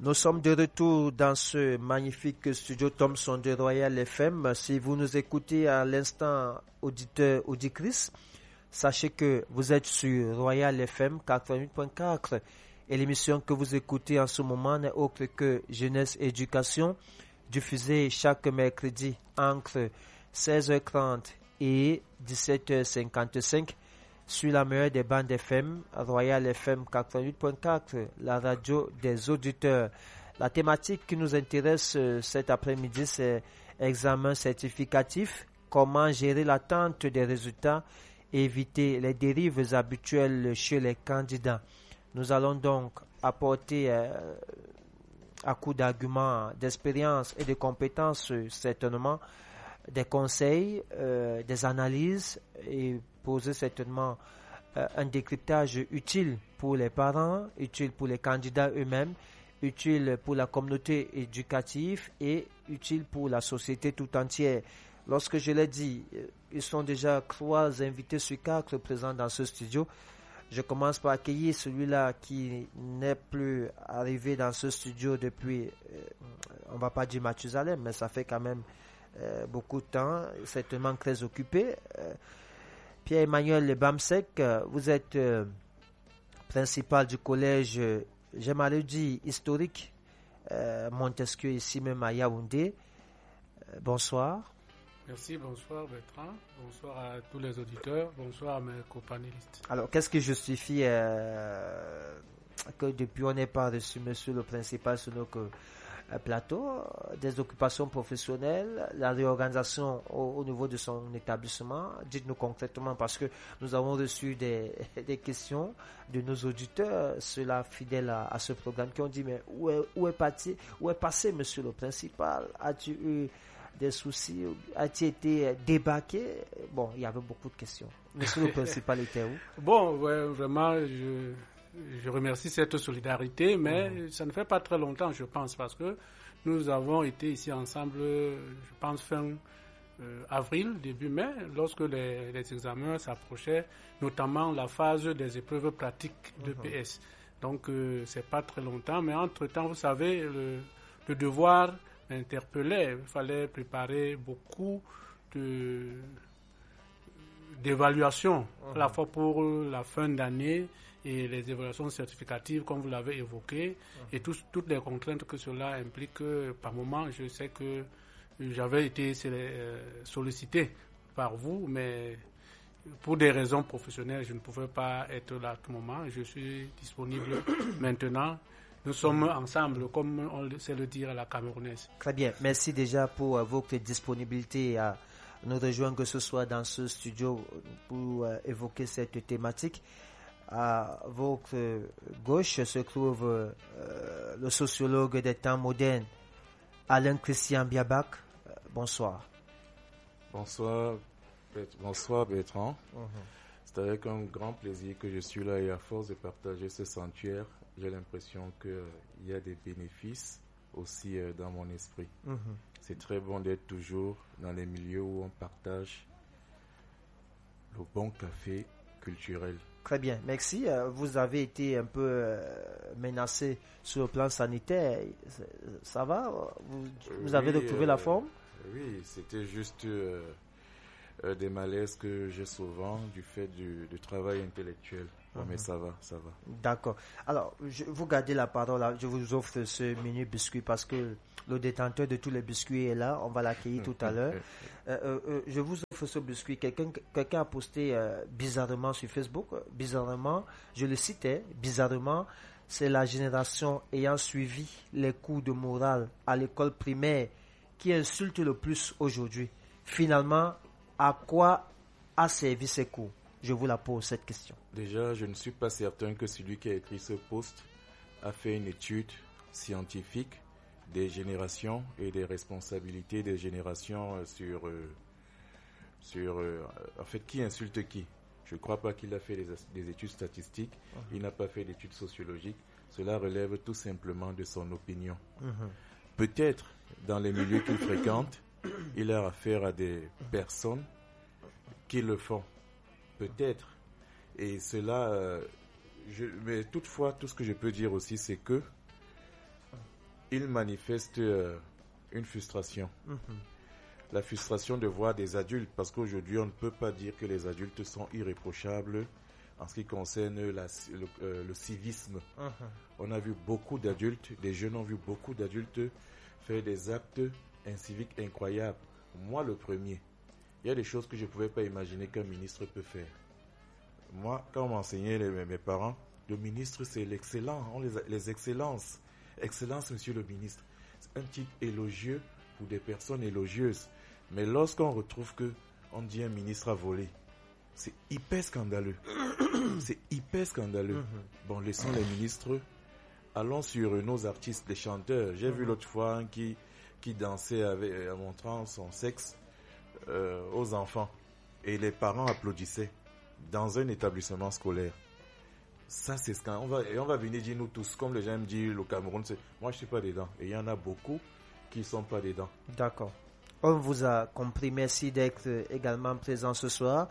Nous sommes de retour dans ce magnifique studio Thomson de Royal FM. Si vous nous écoutez à l'instant, auditeur, auditrice, sachez que vous êtes sur Royal FM 88.4 et l'émission que vous écoutez en ce moment n'est autre que Jeunesse et Éducation, diffusée chaque mercredi entre 16h30 et 17h55 sur la meilleure des bandes FM, Royal FM 88.4, la radio des auditeurs. La thématique qui nous intéresse cet après-midi, c'est examen certificatif, comment gérer l'attente des résultats et éviter les dérives habituelles chez les candidats. Nous allons donc apporter à coup d'arguments, d'expérience et de compétences certainement des conseils, des analyses et poser certainement un décryptage utile pour les parents, utile pour les candidats eux-mêmes, utile pour la communauté éducative et utile pour la société tout entière. Lorsque je l'ai dit, ils sont déjà 3 invités sur 4 présents dans ce studio. Je commence par accueillir celui-là qui n'est plus arrivé dans ce studio depuis, on va pas dire Mathusalem, mais ça fait quand même beaucoup de temps, certainement très occupé. Pierre-Emmanuel Bamsek, vous êtes principal du collège, j'aimerais dire historique, Montesquieu, ici même à Yaoundé. Bonsoir. Merci, bonsoir Bertrand, bonsoir à tous les auditeurs, bonsoir à mes copanélistes. Alors, qu'est-ce qui justifie que depuis on n'ait pas reçu monsieur le principal sur notre plateau, des occupations professionnelles, la réorganisation au niveau de son établissement? Dites-nous concrètement, parce que nous avons reçu des questions de nos auditeurs, ceux-là fidèles à ce programme, qui ont dit mais où est passé monsieur le principal? As-tu eu des soucis? As-tu été débarqué? Bon, il y avait beaucoup de questions. Monsieur le principal était où? Bon, ouais, vraiment, je remercie cette solidarité, mais ça ne fait pas très longtemps, je pense, parce que nous avons été ici ensemble, je pense, fin avril, début mai, lorsque les examens s'approchaient, notamment la phase des épreuves pratiques de PS. Donc, c'est pas très longtemps, mais entre-temps, vous savez, le devoir m'interpellait. Il fallait préparer beaucoup d'évaluations, à la fois pour la fin d'année et les évaluations certificatives, comme vous l'avez évoqué, et toutes les contraintes que cela implique. Par moment, je sais que j'avais été sollicité par vous, mais pour des raisons professionnelles, je ne pouvais pas être là à tout moment. Je suis disponible maintenant. Nous sommes ensemble, comme on sait le dire à la camerounaise. Très bien. Merci déjà pour votre disponibilité à nous rejoindre, que ce soit dans ce studio, pour évoquer cette thématique. À votre gauche se trouve le sociologue des temps modernes, Alain Christian Biabac. Bonsoir. Bonsoir Bertrand. C'est avec un grand plaisir que je suis là, et à force de partager ce sanctuaire, j'ai l'impression qu'il y a des bénéfices aussi dans mon esprit. C'est très bon d'être toujours dans les milieux où on partage le bon café culturel. Très bien, merci. Vous avez été un peu menacé sur le plan sanitaire. Ça va? Vous avez retrouvé la forme? Oui, c'était juste des malaises que j'ai souvent du fait du travail intellectuel. Mais ça va. D'accord. Alors, vous gardez la parole. Je vous offre ce mini biscuit parce que le détenteur de tous les biscuits est là. On va l'accueillir tout à l'heure. Je vous offre ce biscuit. Quelqu'un a posté bizarrement sur Facebook. Bizarrement, je le citais. Bizarrement, c'est la génération ayant suivi les cours de morale à l'école primaire qui insulte le plus aujourd'hui. Finalement, à quoi a servi ces cours? Je vous la pose, cette question. Déjà, je ne suis pas certain que celui qui a écrit ce post a fait une étude scientifique des générations et des responsabilités des générations sur en fait, qui insulte qui. Je ne crois pas qu'il a fait des études statistiques, il n'a pas fait d'études sociologiques. Cela relève tout simplement de son opinion. Peut-être, dans les milieux qu'il fréquente, il a affaire à des personnes qui le font. Peut-être. Et cela, mais toutefois, tout ce que je peux dire aussi, c'est que ils manifestent une frustration. La frustration de voir des adultes, parce qu'aujourd'hui, on ne peut pas dire que les adultes sont irréprochables en ce qui concerne le civisme. On a vu beaucoup d'adultes, des jeunes ont vu beaucoup d'adultes faire des actes inciviques incroyables. Moi, le premier, il y a des choses que je ne pouvais pas imaginer qu'un ministre peut faire. Moi, quand on m'enseignait mes parents, le ministre, c'est l'excellent, les excellences. Excellence, monsieur le ministre. C'est un titre élogieux pour des personnes élogieuses. Mais lorsqu'on retrouve qu'on dit un ministre a volé, c'est hyper scandaleux. C'est hyper scandaleux. Bon, laissons les ministres. Allons sur nos artistes, les chanteurs. J'ai vu l'autre fois un qui dansait en montrant son sexe aux enfants. Et les parents applaudissaient dans un établissement scolaire. Ça, c'est scandaleux. On va venir dire nous tous, comme les gens me disent, le Cameroun, moi je ne suis pas dedans. Et il y en a beaucoup qui ne sont pas dedans. D'accord. On vous a compris. Merci d'être également présent ce soir.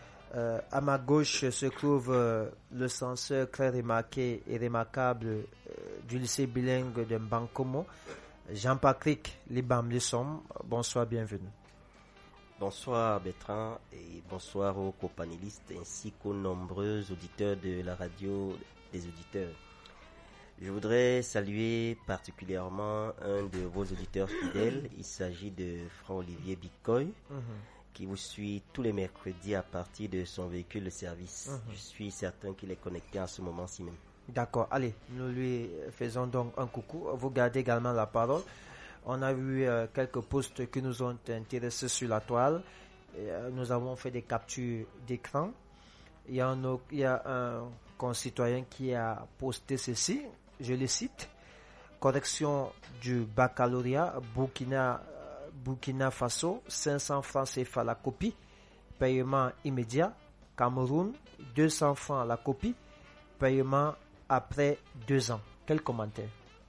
À ma gauche se trouve le censeur très remarqué et remarquable du lycée bilingue de Mbankomo, Jean-Patrick Libam-Lissom. Bonsoir, bienvenue. Bonsoir Bertrand et bonsoir aux copanélistes ainsi qu'aux nombreux auditeurs de la radio des auditeurs. Je voudrais saluer particulièrement un de vos auditeurs fidèles. Il s'agit de Franck-Olivier Bitcoy, qui vous suit tous les mercredis à partir de son véhicule de service. Je suis certain qu'il est connecté en ce moment-ci même. D'accord, allez, nous lui faisons donc un coucou. Vous gardez également la parole. On a vu quelques posts qui nous ont intéressés sur la toile. Nous avons fait des captures d'écran. Il y a un concitoyen qui a posté ceci. Je le cite. Correction du baccalauréat Burkina Faso, 500 francs CFA la copie. Paiement immédiat. Cameroun, 200 francs la copie. Paiement après 2 ans. Quel commentaire?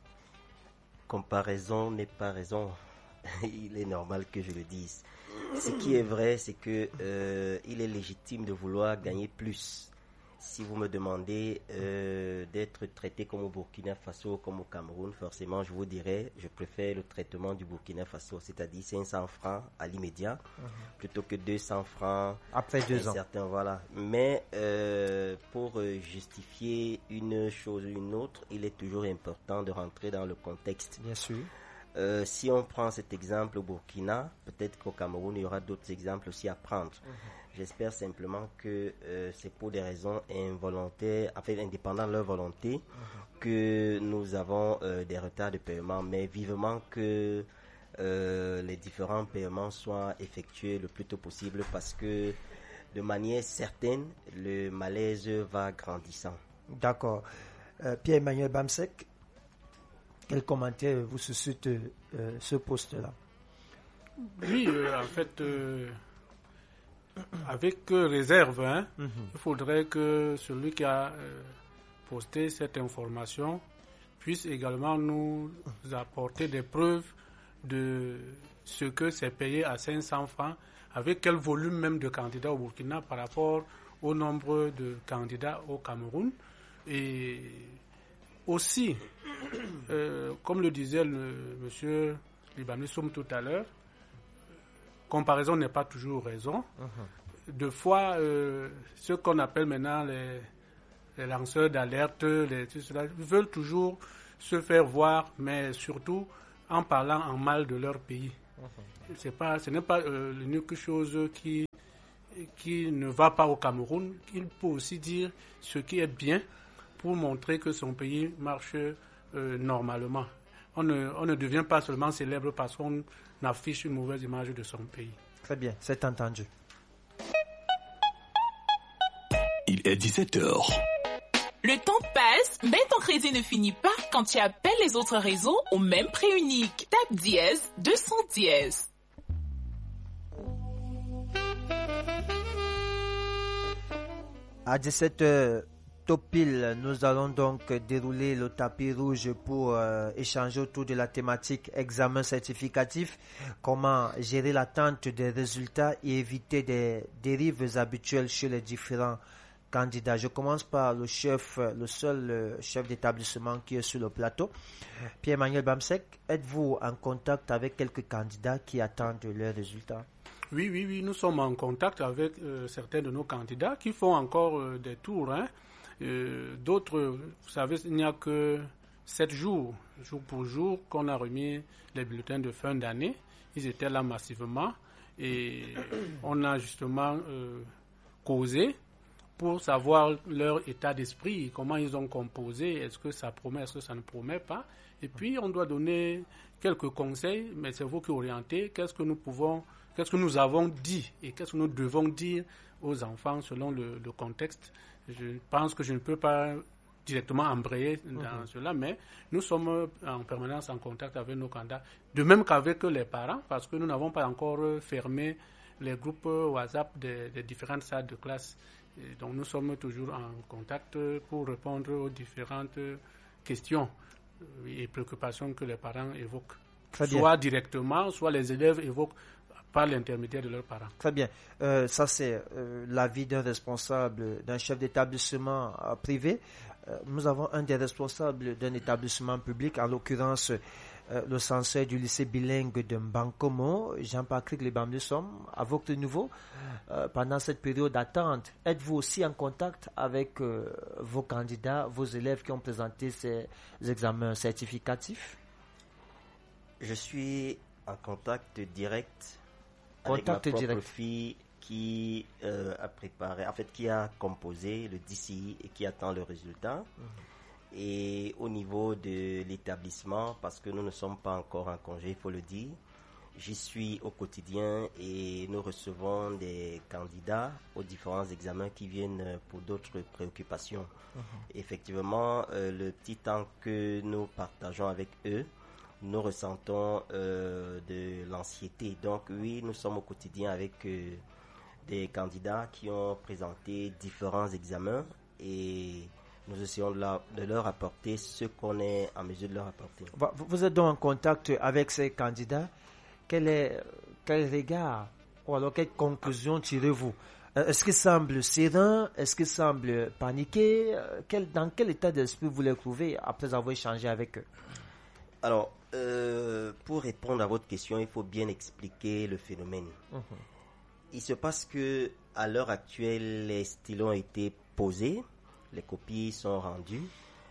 Comparaison n'est pas raison. Il est normal que je le dise. Ce qui est vrai, c'est que il est légitime de vouloir gagner plus. Si vous me demandez d'être traité comme au Burkina Faso, comme au Cameroun, forcément, je vous dirais, je préfère le traitement du Burkina Faso, c'est-à-dire 500 francs à l'immédiat, plutôt que 200 francs après 2 ans. Certains, voilà. Mais pour justifier une chose ou une autre, il est toujours important de rentrer dans le contexte. Bien sûr. Si on prend cet exemple au Burkina, peut-être qu'au Cameroun, il y aura d'autres exemples aussi à prendre. J'espère simplement que c'est pour des raisons involontaires, en fait indépendant de leur volonté, que nous avons des retards de paiement, mais vivement que les différents paiements soient effectués le plus tôt possible parce que de manière certaine, le malaise va grandissant. D'accord. Pierre-Emmanuel Bamsek, quel commentaire vous suscite ce poste-là? Oui, en fait, avec réserve, il faudrait que celui qui a posté cette information puisse également nous apporter des preuves de ce que c'est payé à 500 francs, avec quel volume même de candidats au Burkina par rapport au nombre de candidats au Cameroun. Et aussi, comme le disait monsieur Libam-Lissom tout à l'heure, comparaison n'est pas toujours raison. Deux fois, ce qu'on appelle maintenant les lanceurs d'alerte, ils veulent toujours se faire voir, mais surtout en parlant en mal de leur pays. Ce n'est pas l'unique chose qui ne va pas au Cameroun. Il peut aussi dire ce qui est bien pour montrer que son pays marche normalement. On ne devient pas seulement célèbre parce qu'on affiche une mauvaise image de son pays. Très bien, c'est entendu. Il est 17h. Le temps passe, mais ton crédit ne finit pas quand tu appelles les autres réseaux au même prix unique. Tape dièse 200 dièse. À 17h pile, nous allons donc dérouler le tapis rouge pour échanger autour de la thématique examen certificatif, comment gérer l'attente des résultats et éviter des dérives habituelles chez les différents candidats. Je commence par le seul chef d'établissement qui est sur le plateau. Pierre-Emmanuel Bamsek, êtes-vous en contact avec quelques candidats qui attendent leurs résultats? Oui, nous sommes en contact avec certains de nos candidats qui font encore des tours. D'autres, vous savez, il n'y a que 7 jours, jour pour jour, qu'on a remis les bulletins de fin d'année. Ils étaient là massivement et on a justement causé pour savoir leur état d'esprit, comment ils ont composé, est-ce que ça promet, est-ce que ça ne promet pas. Et puis, on doit donner quelques conseils, mais c'est vous qui orientez, qu'est-ce que nous avons dit et qu'est-ce que nous devons dire aux enfants selon le contexte. Je pense que je ne peux pas directement embrayer dans cela, mais nous sommes en permanence en contact avec nos candidats, de même qu'avec les parents, parce que nous n'avons pas encore fermé les groupes WhatsApp des différentes salles de classe. Et donc nous sommes toujours en contact pour répondre aux différentes questions et préoccupations que les parents évoquent, soit directement, soit les élèves évoquent par l'intermédiaire de leurs parents. Très bien. Ça, c'est l'avis d'un responsable d'un chef d'établissement privé. Nous avons un des responsables d'un établissement public, en l'occurrence le censeur du lycée bilingue de Mbankomo, Jean-Patrick Lebamlusom. À votre niveau, pendant cette période d'attente, êtes-vous aussi en contact avec vos candidats, vos élèves qui ont présenté ces examens certificatifs? Je suis en contact direct avec ma propre fille qui a préparé, en fait, qui a composé le DCI et qui attend le résultat. Et au niveau de l'établissement, parce que nous ne sommes pas encore en congé, il faut le dire, j'y suis au quotidien et nous recevons des candidats aux différents examens qui viennent pour d'autres préoccupations. Effectivement, le petit temps que nous partageons avec eux, nous ressentons de l'anxiété. Donc oui, nous sommes au quotidien avec des candidats qui ont présenté différents examens et nous essayons de leur apporter ce qu'on est en mesure de leur apporter. Vous êtes donc en contact avec ces candidats. Quel regard ou alors quelle conclusion tirez-vous? Est-ce qu'ils semblent sereins? Est-ce qu'ils semblent paniqués? Dans quel état d'esprit vous les trouvez après avoir échangé avec eux? Alors, pour répondre à votre question, il faut bien expliquer le phénomène. Il se passe que à l'heure actuelle, les stylos ont été posés, les copies sont rendues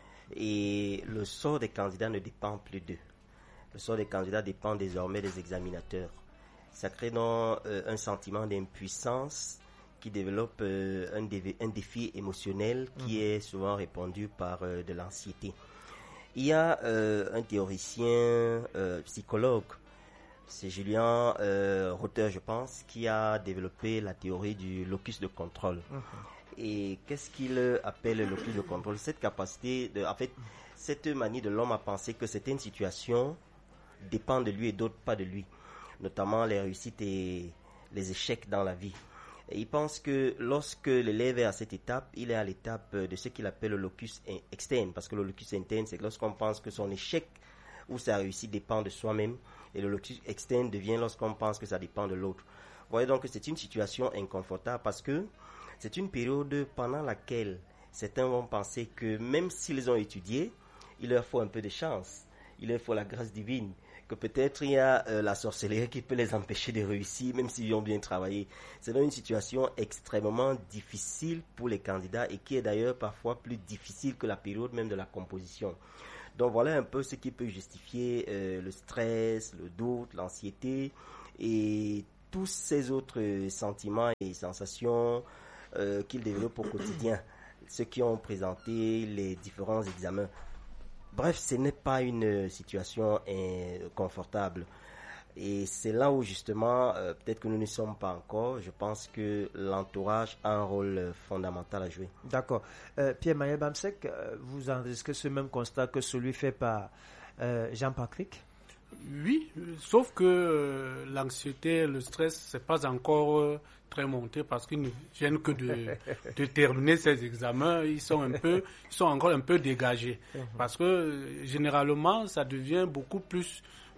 et le sort des candidats ne dépend plus d'eux. Le sort des candidats dépend désormais des examinateurs. Ça crée donc un sentiment d'impuissance qui développe un défi émotionnel qui est souvent répondu par de l'anxiété. Il y a un théoricien psychologue, c'est Julien Rother, je pense, qui a développé la théorie du locus de contrôle. Et qu'est-ce qu'il appelle le locus de contrôle? Cette capacité, cette manie de l'homme à penser que certaines situations dépendent de lui et d'autres pas de lui, notamment les réussites et les échecs dans la vie. Et il pense que lorsque l'élève est à cette étape, il est à l'étape de ce qu'il appelle le locus externe, parce que le locus interne, c'est lorsqu'on pense que son échec ou sa réussite dépend de soi-même, et le locus externe devient lorsqu'on pense que ça dépend de l'autre. Vous voyez donc que c'est une situation inconfortable parce que c'est une période pendant laquelle certains vont penser que même s'ils ont étudié, il leur faut un peu de chance, il leur faut la grâce divine, que peut-être il y a la sorcellerie qui peut les empêcher de réussir, même s'ils ont bien travaillé. C'est donc une situation extrêmement difficile pour les candidats et qui est d'ailleurs parfois plus difficile que la période même de la composition. Donc voilà un peu ce qui peut justifier le stress, le doute, l'anxiété et tous ces autres sentiments et sensations qu'ils développent au quotidien, ceux qui ont présenté les différents examens. Bref, ce n'est pas une situation confortable. Et c'est là où justement, peut-être que nous ne sommes pas encore. Je pense que l'entourage a un rôle fondamental à jouer. D'accord. Pierre-Emmanuel Bamsek, vous en risquez ce même constat que celui fait par Jean-Patrick? Oui, sauf que l'anxiété, le stress, c'est pas encore très monté parce qu'ils ne viennent que de terminer ces examens. Ils sont encore un peu dégagés parce que généralement, ça devient beaucoup plus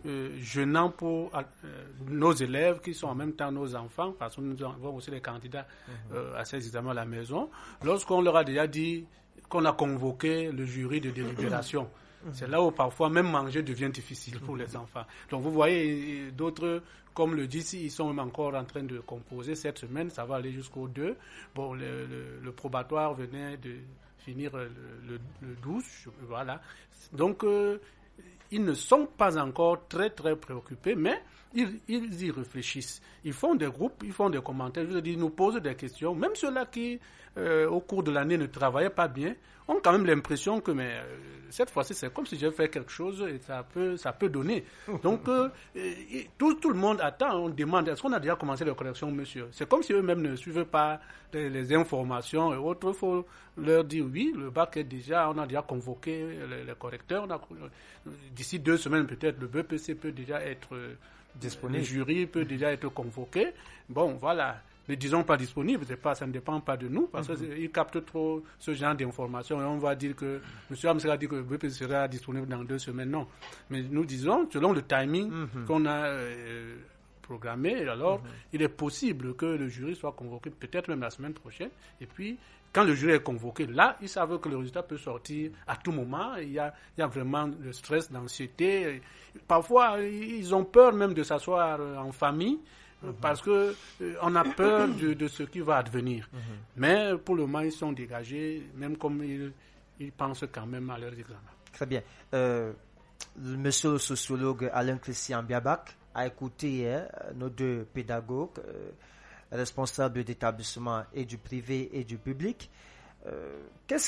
gênant pour nos élèves qui sont en même temps nos enfants, parce que nous avons aussi des candidats à ces examens à la maison, lorsqu'on leur a déjà dit qu'on a convoqué le jury de délibération. C'est là où parfois même manger devient difficile pour les enfants. Donc vous voyez, d'autres, comme le disent, ils sont même encore en train de composer cette semaine, ça va aller jusqu'au 2. Bon, le probatoire venait de finir le 12, voilà. Donc ils ne sont pas encore très très préoccupés, mais ils y réfléchissent. Ils font des groupes, ils font des commentaires, je veux dire, ils nous posent des questions. Même ceux-là qui, au cours de l'année, ne travaillaient pas bien, ont quand même l'impression que cette fois-ci, c'est comme si j'ai fait quelque chose et ça peut donner. Donc, tout le monde attend, on demande, est-ce qu'on a déjà commencé les corrections, monsieur? C'est comme si eux-mêmes ne suivent pas les informations et autres. Il faut leur dire, oui, le bac est déjà, on a déjà convoqué les correcteurs. D'ici 2 semaines, peut-être, le BPC peut déjà être disponible. Le jury peut déjà être convoqué. Bon, voilà. Ne disons pas disponible, ça ne dépend pas de nous, parce qu'ils captent trop ce genre d'informations. Et on va dire que M. Amsel a dit que le BPC sera disponible dans 2 semaines. Non. Mais nous disons, selon le timing qu'on a programmé, alors il est possible que le jury soit convoqué peut-être même la semaine prochaine. Et puis, quand le jury est convoqué, là, ils savent que le résultat peut sortir à tout moment. Il y a vraiment le stress, l'anxiété. Parfois, ils ont peur même de s'asseoir en famille. Parce qu'on a peur de ce qui va advenir. Mais pour le moment, ils sont dégagés, même comme ils pensent quand même à leurs examens. Très bien. Monsieur le sociologue Alain-Christian Biabac a écouté nos 2 pédagogues, responsables d'établissements et du privé et du public. Qu'est-ce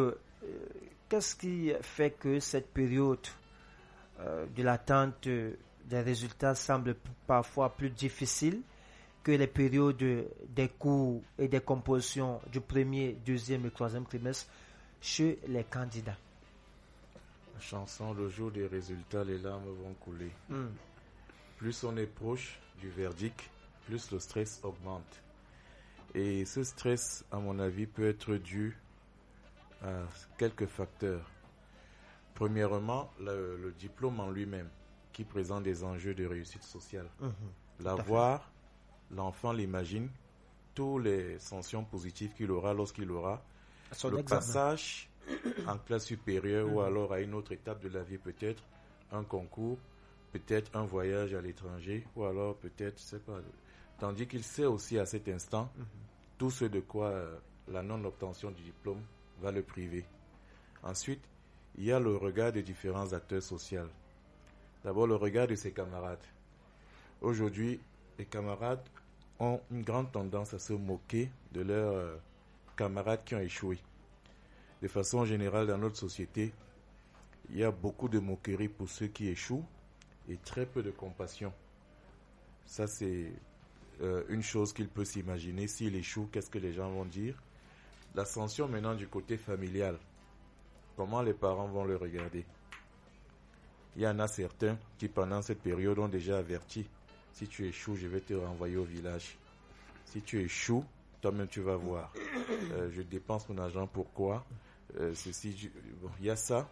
qui fait que cette période de l'attente des résultats semblent parfois plus difficiles que les périodes des cours et des compositions du 1er, 2e et 3e trimestre chez les candidats? La chanson, le jour des résultats, les larmes vont couler. Plus on est proche du verdict, plus le stress augmente. Et ce stress, à mon avis, peut être dû à quelques facteurs. Premièrement, le diplôme en lui-même, qui présente des enjeux de réussite sociale. L'avoir, l'enfant l'imagine, toutes les sanctions positives qu'il aura lorsqu'il aura le passage en classe supérieure ou alors à une autre étape de la vie, peut-être un concours, peut-être un voyage à l'étranger ou alors peut-être, je sais pas. Tandis qu'il sait aussi à cet instant tout ce de quoi la non-obtention du diplôme va le priver. Ensuite, il y a le regard des différents acteurs sociaux. D'abord, le regard de ses camarades. Aujourd'hui, les camarades ont une grande tendance à se moquer de leurs camarades qui ont échoué. De façon générale, dans notre société, il y a beaucoup de moquerie pour ceux qui échouent et très peu de compassion. Ça, c'est une chose qu'il peut s'imaginer. S'il échoue, qu'est-ce que les gens vont dire? L'ascension maintenant du côté familial. Comment les parents vont le regarder? Il y en a certains qui, pendant cette période, ont déjà averti. Si tu échoues, je vais te renvoyer au village. Si tu échoues, toi-même tu vas voir. Je dépense mon argent, pourquoi? Il y a ça.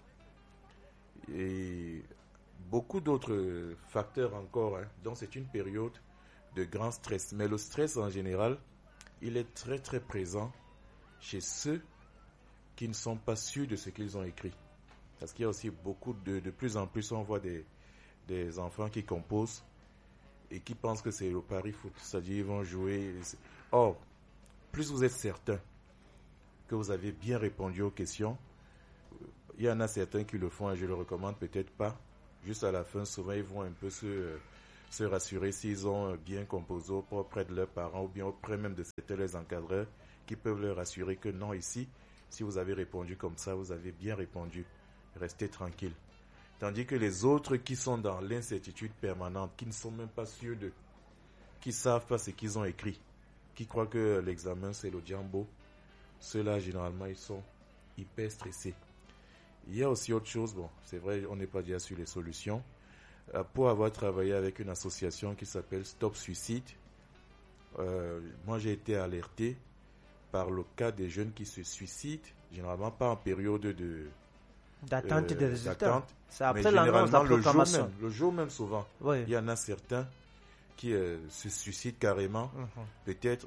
Et beaucoup d'autres facteurs encore. Donc c'est une période de grand stress. Mais le stress en général, il est très très présent chez ceux qui ne sont pas sûrs de ce qu'ils ont écrit. Parce qu'il y a aussi beaucoup de plus en plus, on voit des enfants qui composent et qui pensent que c'est le pari foot. C'est-à-dire ils vont jouer. Or, plus vous êtes certain que vous avez bien répondu aux questions, il y en a certains qui le font et je le recommande peut-être pas. Juste à la fin, souvent, ils vont un peu se rassurer s'ils ont bien composé auprès de leurs parents ou bien auprès même de certains les encadreurs qui peuvent leur assurer que non, ici, si vous avez répondu comme ça, vous avez bien répondu. Restez tranquille. Tandis que les autres qui sont dans l'incertitude permanente, qui ne sont même pas sûrs qui ne savent pas ce qu'ils ont écrit, qui croient que l'examen c'est le diambo, ceux-là généralement ils sont hyper stressés. Il y a aussi autre chose, bon, c'est vrai, on n'est pas déjà sur les solutions. Pour avoir travaillé avec une association qui s'appelle Stop Suicide, moi j'ai été alerté par le cas des jeunes qui se suicident, généralement pas en période d'attente des résultats. C'est après mais l'annonce de la proclamation. Le jour même souvent, Oui. il y en a certains qui se suicident carrément. Peut-être,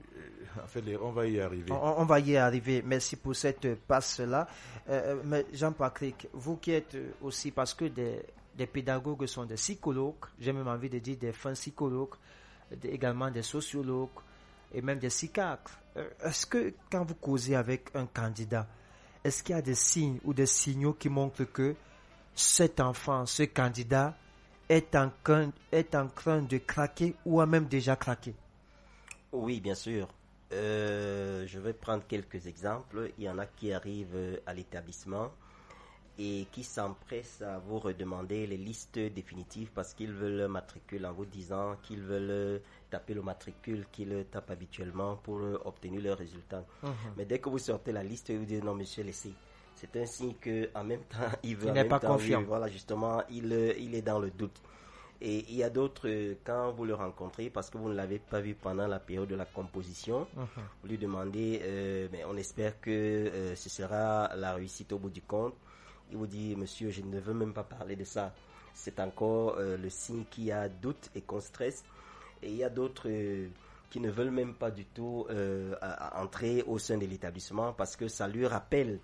on va y arriver. On va y arriver. Merci pour cette passe-là. Mais Jean-Patrick, vous qui êtes aussi, parce que des pédagogues sont des psychologues, j'ai même envie de dire des fins psychologues, également des sociologues et même des psychiatres. Est-ce que quand vous causez avec un candidat, est-ce qu'il y a des signes ou des signaux qui montrent que cet enfant, ce candidat, est en train de craquer ou a même déjà craqué? Oui, bien sûr. Je vais prendre quelques exemples. Il y en a qui arrivent à l'établissement et qui s'empressent à vous redemander les listes définitives parce qu'ils veulent le matricule en vous disant qu'ils veulent taper le matricule qu'ils tapent habituellement pour obtenir leurs résultats. Mais dès que vous sortez la liste, vous dites non monsieur, laissez. C'est un signe qu'en même temps, il veut. Il n'est pas confiant. Voilà, justement, il est dans le doute. Et il y a d'autres, quand vous le rencontrez, parce que vous ne l'avez pas vu pendant la période de la composition, vous lui demandez, mais on espère que ce sera la réussite au bout du compte. Il vous dit, monsieur, je ne veux même pas parler de ça. C'est encore le signe qu'il y a doute et qu'on stresse. Et il y a d'autres qui ne veulent même pas du tout entrer au sein de l'établissement parce que ça lui rappelle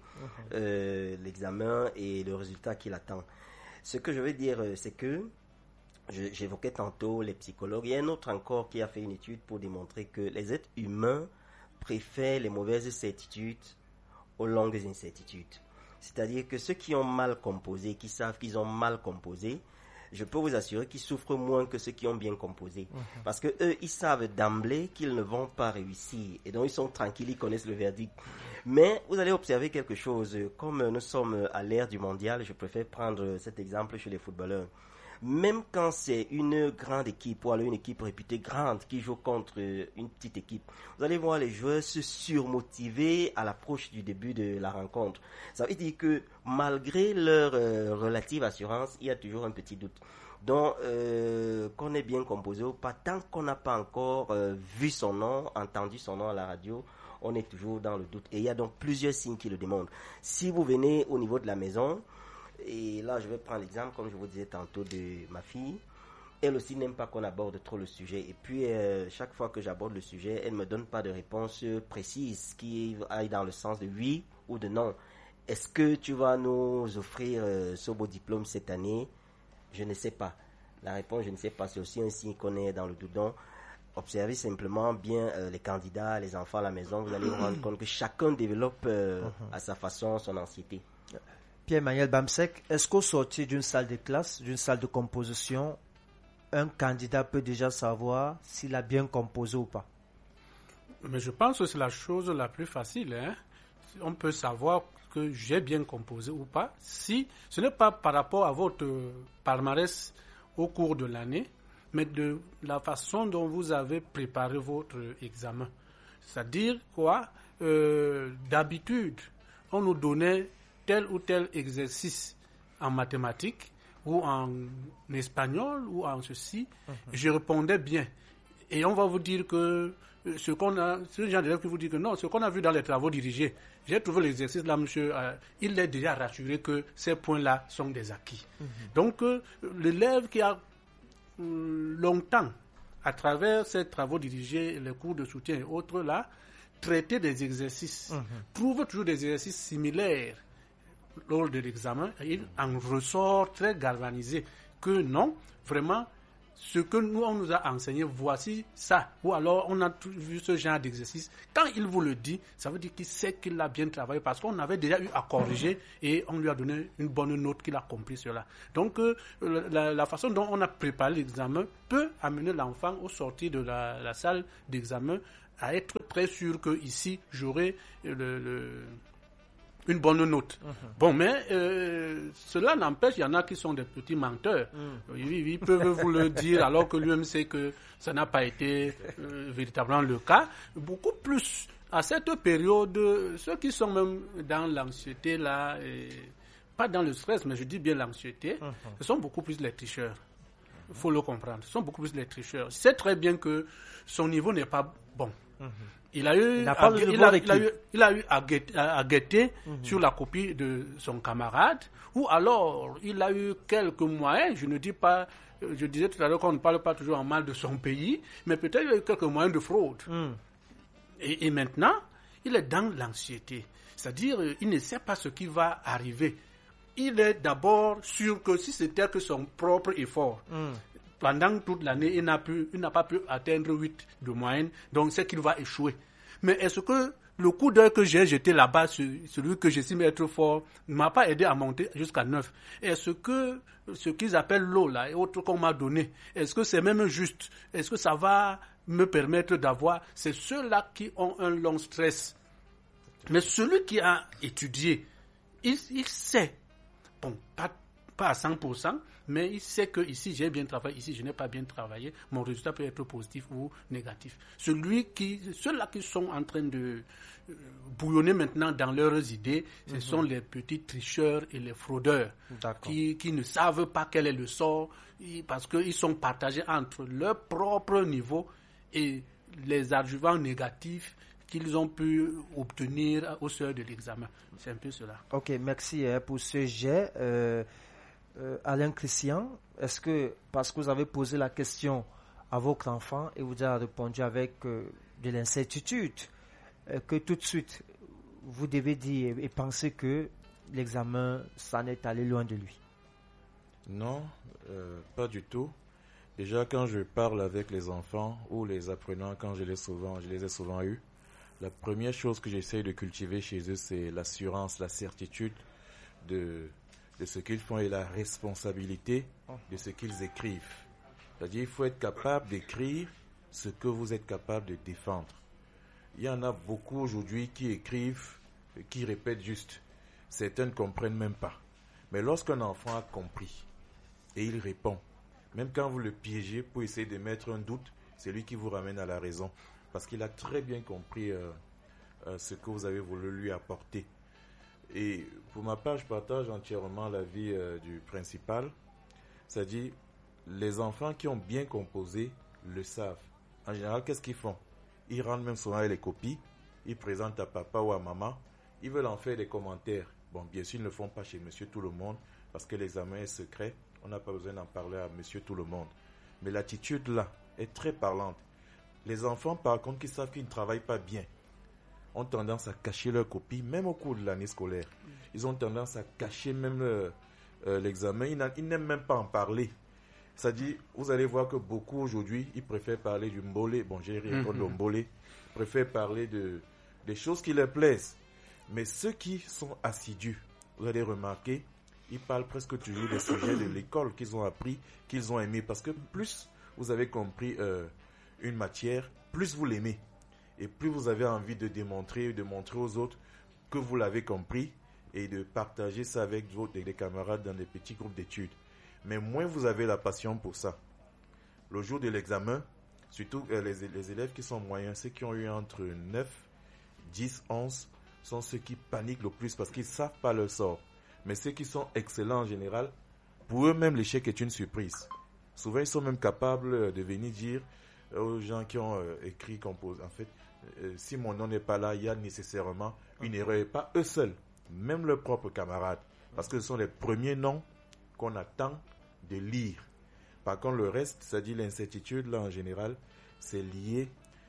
l'examen et le résultat qu'il attend. Ce que je veux dire, c'est que j'évoquais tantôt les psychologues. Il y a un autre encore qui a fait une étude pour démontrer que les êtres humains préfèrent les mauvaises certitudes aux longues incertitudes. C'est-à-dire que ceux qui ont mal composé, qui savent qu'ils ont mal composé, je peux vous assurer qu'ils souffrent moins que ceux qui ont bien composé. Parce que eux, ils savent d'emblée qu'ils ne vont pas réussir. Et donc, ils sont tranquilles, ils connaissent le verdict. Mais vous allez observer quelque chose. Comme nous sommes à l'ère du mondial, je préfère prendre cet exemple chez les footballeurs. Même quand c'est une grande équipe, ou alors une équipe réputée grande qui joue contre une petite équipe, vous allez voir les joueurs se surmotiver à l'approche du début de la rencontre. Ça veut dire que malgré leur relative assurance, il y a toujours un petit doute. Donc, qu'on est bien composé ou pas, tant qu'on n'a pas encore vu son nom, entendu son nom à la radio, on est toujours dans le doute. Et il y a donc plusieurs signes qui le démontrent. Si vous venez au niveau de la maison, et là, je vais prendre l'exemple, comme je vous disais tantôt, de ma fille. Elle aussi n'aime pas qu'on aborde trop le sujet. Et puis, chaque fois que j'aborde le sujet, elle ne me donne pas de réponse précise qui aille dans le sens de oui ou de non. Est-ce que tu vas nous offrir ce beau diplôme cette année? Je ne sais pas. La réponse, je ne sais pas. C'est aussi un signe qu'on est dans le doute. Donc, observez simplement bien les candidats, les enfants à la maison. Vous allez vous rendre compte que chacun développe à sa façon son anxiété. Pierre-Emmanuel Bamsek, est-ce qu'au sortir d'une salle de classe, d'une salle de composition, un candidat peut déjà savoir s'il a bien composé ou pas? Mais je pense que c'est la chose la plus facile. On peut savoir que j'ai bien composé ou pas si ce n'est pas par rapport à votre palmarès au cours de l'année, mais de la façon dont vous avez préparé votre examen. C'est-à-dire quoi? D'habitude, on nous donnait tel ou tel exercice en mathématiques ou en espagnol ou en ceci, je répondais bien. Et on va vous dire que ce genre d'élèves qui vous dit que non, ce qu'on a vu dans les travaux dirigés, j'ai trouvé l'exercice là, monsieur, il est déjà rassuré que ces points-là sont des acquis. Donc, l'élève qui a longtemps, à travers ces travaux dirigés, les cours de soutien et autres là, traité des exercices, trouve toujours des exercices similaires lors de l'examen, il en ressort très galvanisé que non, vraiment, ce que on nous a enseigné, voici ça. Ou alors, on a vu ce genre d'exercice. Quand il vous le dit, ça veut dire qu'il sait qu'il a bien travaillé parce qu'on avait déjà eu à corriger et on lui a donné une bonne note qu'il a compris cela. Donc, la façon dont on a préparé l'examen peut amener l'enfant au sortir de la salle d'examen à être très sûr que ici, j'aurai une bonne note. Bon, mais cela n'empêche, il y en a qui sont des petits menteurs. Ils peuvent vous le dire alors que lui-même sait que ça n'a pas été véritablement le cas. Beaucoup plus, à cette période, ceux qui sont même dans l'anxiété, là, pas dans le stress, mais je dis bien l'anxiété, ce sont beaucoup plus les tricheurs. Il faut le comprendre. Ce sont beaucoup plus les tricheurs. Il sait très bien que son niveau n'est pas bon. Il a eu à guetter sur la copie de son camarade, ou alors il a eu quelques moyens. Je disais tout à l'heure qu'on ne parle pas toujours en mal de son pays, mais peut-être il a eu quelques moyens de fraude. Et maintenant, il est dans l'anxiété. C'est-à-dire, il ne sait pas ce qui va arriver. Il est d'abord sûr que si c'était que son propre effort, pendant toute l'année, il n'a pas pu atteindre 8 de moyenne, donc c'est qu'il va échouer. Mais est-ce que le coup d'œil que j'ai jeté là-bas, celui que j'estime être fort, ne m'a pas aidé à monter jusqu'à 9? Est-ce que ce qu'ils appellent l'eau là, et autres qu'on m'a donné, est-ce que c'est même juste? Est-ce que ça va me permettre d'avoir... C'est ceux-là qui ont un long stress. Mais celui qui a étudié, il sait, bon, pas à 100%, mais il sait que ici j'ai bien travaillé, ici je n'ai pas bien travaillé, mon résultat peut être positif ou négatif. Ceux-là qui sont en train de bouillonner maintenant dans leurs idées, ce sont les petits tricheurs et les fraudeurs qui ne savent pas quel est le sort, parce qu'ils sont partagés entre leur propre niveau et les adjuvants négatifs qu'ils ont pu obtenir au seuil de l'examen. C'est un peu cela. Ok, merci pour ce jet. Alain Christian, est-ce que, parce que vous avez posé la question à votre enfant et vous avez répondu avec de l'incertitude, que tout de suite vous devez dire et penser que l'examen s'en est allé loin de lui? Non, pas du tout. Déjà, quand je parle avec les enfants ou les apprenants, quand je les ai souvent eus, la première chose que j'essaie de cultiver chez eux, c'est l'assurance, la certitude de ce qu'ils font et la responsabilité de ce qu'ils écrivent. C'est-à-dire, il faut être capable d'écrire ce que vous êtes capable de défendre. Il y en a beaucoup aujourd'hui qui écrivent, qui répètent juste. Certains ne comprennent même pas. Mais lorsqu'un enfant a compris et il répond, même quand vous le piégez pour essayer de mettre un doute, c'est lui qui vous ramène à la raison. Parce qu'il a très bien compris ce que vous avez voulu lui apporter. Et pour ma part, je partage entièrement l'avis du principal. C'est-à-dire, les enfants qui ont bien composé le savent. En général, qu'est-ce qu'ils font? Ils rendent même souvent les copies, ils présentent à papa ou à maman, ils veulent en faire des commentaires. Bon, bien sûr, ils ne le font pas chez monsieur tout le monde, parce que l'examen est secret, on n'a pas besoin d'en parler à monsieur tout le monde. Mais l'attitude là est très parlante. Les enfants, par contre, qui savent qu'ils ne travaillent pas bien, ont tendance à cacher leurs copies, même au cours de l'année scolaire. Ils ont tendance à cacher même l'examen. Ils n'aiment même pas en parler. C'est-à-dire, vous allez voir que beaucoup aujourd'hui, ils préfèrent parler du mbolé. Bon, j'ai rien contre le mbolé. Ils préfèrent parler des choses qui leur plaisent. Mais ceux qui sont assidus, vous allez remarquer, ils parlent presque toujours des sujets de l'école qu'ils ont appris, qu'ils ont aimés. Parce que plus vous avez compris une matière, plus vous l'aimez. Et plus vous avez envie de démontrer, de montrer aux autres que vous l'avez compris et de partager ça avec des camarades dans des petits groupes d'études. Mais moins vous avez la passion pour ça. Le jour de l'examen, surtout les élèves qui sont moyens, ceux qui ont eu entre 9, 10, 11, sont ceux qui paniquent le plus parce qu'ils ne savent pas leur sort. Mais ceux qui sont excellents en général, pour eux-mêmes, l'échec est une surprise. Souvent, ils sont même capables de venir dire aux gens qui ont écrit, composé, en fait, si mon nom n'est pas là, il y a nécessairement une erreur. Et pas eux seuls, même leurs propres camarades. Parce que ce sont les premiers noms qu'on attend de lire. Par contre, le reste, c'est-à-dire l'incertitude, là, en général, c'est lié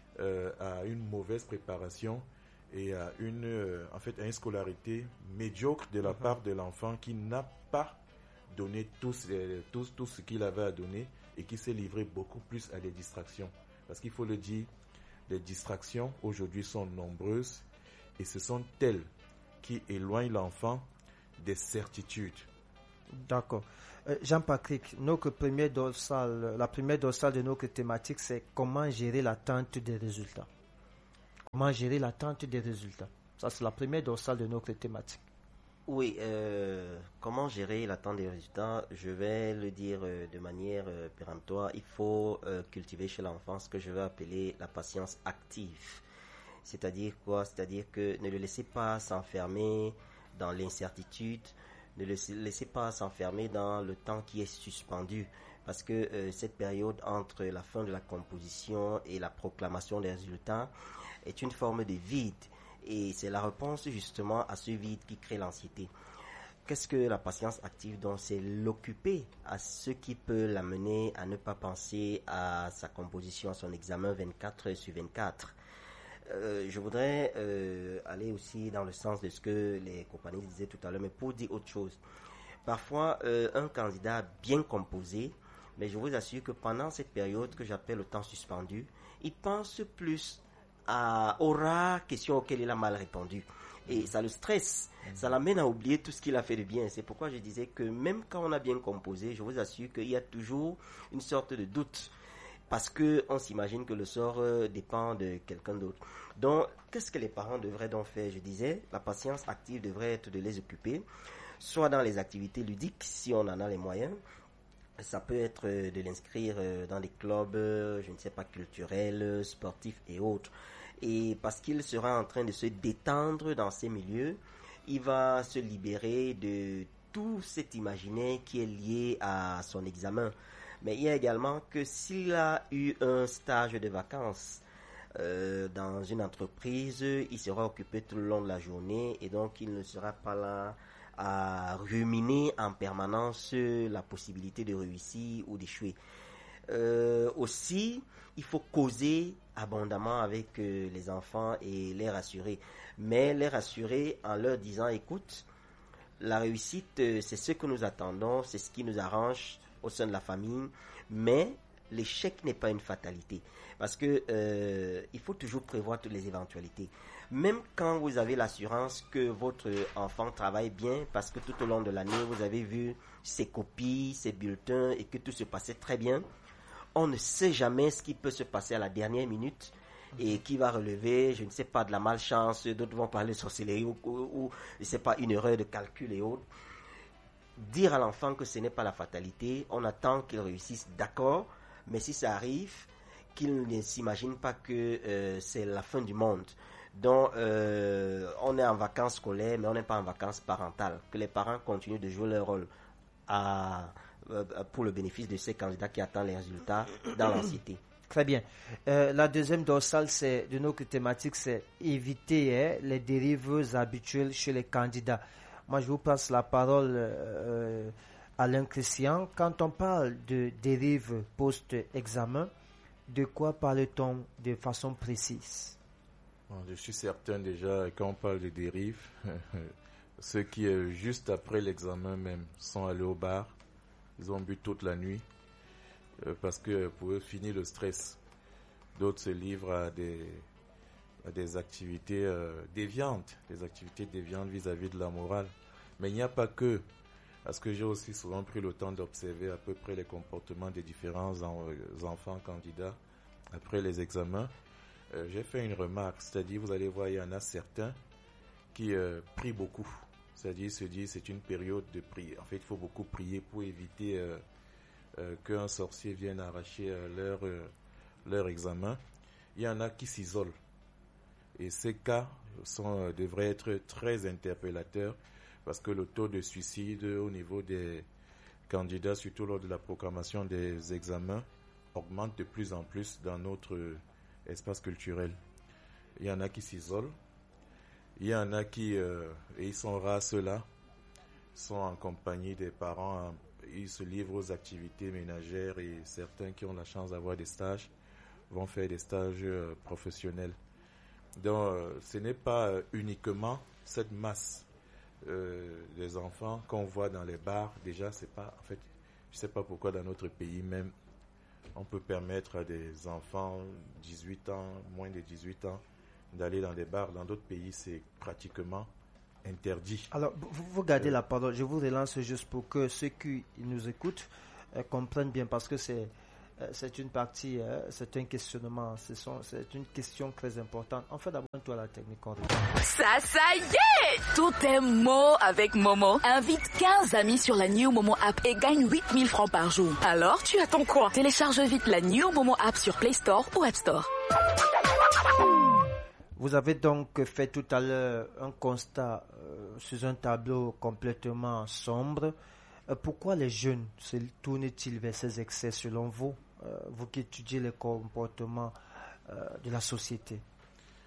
à une mauvaise préparation et à une scolarité médiocre de la part de l'enfant qui n'a pas donné tout ce qu'il avait à donner et qui s'est livré beaucoup plus à des distractions. Parce qu'il faut le dire, les distractions aujourd'hui sont nombreuses et ce sont elles qui éloignent l'enfant des certitudes. D'accord. Jean-Patrick, la première dorsale de notre thématique, c'est comment gérer l'attente des résultats. Comment gérer l'attente des résultats. Ça, c'est la première dorsale de notre thématique. Oui, comment gérer l'attente des résultats? Je vais le dire de manière péremptoire. Il faut cultiver chez l'enfant ce que je vais appeler la patience active. C'est-à-dire quoi? C'est-à-dire que ne le laissez pas s'enfermer dans l'incertitude, ne le laissez pas s'enfermer dans le temps qui est suspendu. Parce que cette période entre la fin de la composition et la proclamation des résultats, est une forme de vide. Et c'est la réponse justement à ce vide qui crée l'anxiété. Qu'est-ce que la patience active? Donc, c'est l'occuper à ce qui peut l'amener à ne pas penser à sa composition, à son examen 24 heures sur 24. Je voudrais aller aussi dans le sens de ce que les compagnies disaient tout à l'heure, mais pour dire autre chose. Parfois, un candidat bien composé, mais je vous assure que pendant cette période que j'appelle le temps suspendu, il pense plus aux rares questions auxquelles il a mal répondu. Et ça le stresse, ça l'amène à oublier tout ce qu'il a fait de bien. C'est pourquoi je disais que même quand on a bien composé, je vous assure qu'il y a toujours une sorte de doute. Parce qu'on s'imagine que le sort dépend de quelqu'un d'autre. Donc, qu'est-ce que les parents devraient donc faire? Je disais, la patience active devrait être de les occuper, soit dans les activités ludiques, si on en a les moyens. Ça peut être de l'inscrire dans des clubs, je ne sais pas, culturels, sportifs et autres. Et parce qu'il sera en train de se détendre dans ces milieux, il va se libérer de tout cet imaginaire qui est lié à son examen. Mais il y a également que s'il a eu un stage de vacances dans une entreprise, il sera occupé tout le long de la journée et donc il ne sera pas là à ruminer en permanence la possibilité de réussir ou d'échouer. Aussi, il faut causer abondamment avec les enfants et les rassurer. Mais les rassurer en leur disant, écoute, la réussite, c'est ce que nous attendons, c'est ce qui nous arrange au sein de la famille, mais l'échec n'est pas une fatalité. Parce que il faut toujours prévoir toutes les éventualités. Même quand vous avez l'assurance que votre enfant travaille bien, parce que tout au long de l'année, vous avez vu ses copies, ses bulletins, et que tout se passait très bien, on ne sait jamais ce qui peut se passer à la dernière minute et qui va relever, je ne sais pas, de la malchance, d'autres vont parler de sorcellerie ou je ne sais pas, une erreur de calcul et autres. Dire à l'enfant que ce n'est pas la fatalité, on attend qu'il réussisse, d'accord, mais si ça arrive, qu'il ne s'imagine pas que c'est la fin du monde. Donc, on est en vacances scolaires, mais on n'est pas en vacances parentales. Que les parents continuent de jouer leur rôle pour le bénéfice de ces candidats qui attendent les résultats dans l'anxiété. Très bien. La deuxième dorsale de notre thématique, c'est éviter les dérives habituelles chez les candidats. Moi, je vous passe la parole, Alain Christian. Quand on parle de dérives post-examen, de quoi parle-t-on de façon précise? Je suis certain déjà, quand on parle de dérives, ceux qui, juste après l'examen même, sont allés au bar, ils ont bu toute la nuit, parce que pour eux, finir le stress. D'autres se livrent à des activités déviantes, vis-à-vis de la morale. Mais il n'y a pas que, parce que j'ai aussi souvent pris le temps d'observer à peu près les comportements des différents enfants candidats après les examens. J'ai fait une remarque, c'est-à-dire vous allez voir, il y en a certains qui prient beaucoup. C'est-à-dire se disent c'est une période de prière. En fait, il faut beaucoup prier pour éviter qu'un sorcier vienne arracher leur examen. Il y en a qui s'isolent. Et ces cas devraient être très interpellateurs parce que le taux de suicide au niveau des candidats, surtout lors de la proclamation des examens, augmente de plus en plus dans notre espace culturel. Il y en a qui s'isolent. Il y en a qui, et ils sont rares ceux-là, sont en compagnie des parents, ils se livrent aux activités ménagères et certains qui ont la chance d'avoir des stages vont faire des stages professionnels. Donc, ce n'est pas uniquement cette masse des enfants qu'on voit dans les bars. Déjà, c'est pas, en fait, je ne sais pas pourquoi dans notre pays même, on peut permettre à des enfants 18 ans, moins de 18 ans, d'aller dans des bars. Dans d'autres pays, c'est pratiquement interdit. Alors, vous gardez la parole. Je vous relance juste pour que ceux qui nous écoutent comprennent bien, parce que c'est une partie, c'est un questionnement, c'est une question très importante. En fait, d'abord, toi, la technique. Ça y est! Tout est Mo avec Momo. Invite 15 amis sur la New Momo app et gagne 8000 francs par jour. Alors, tu attends quoi? Télécharge vite la New Momo app sur Play Store ou App Store. Vous avez donc fait tout à l'heure un constat sur un tableau complètement sombre. Pourquoi les jeunes se tournent-ils vers ces excès selon vous, vous qui étudiez les comportements de la société?